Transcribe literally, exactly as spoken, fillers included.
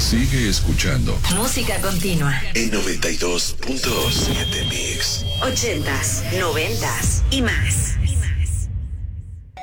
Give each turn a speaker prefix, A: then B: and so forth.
A: Sigue escuchando.
B: Música continua.
A: En noventa y dos punto siete Mix.
B: Ochentas, noventas y más.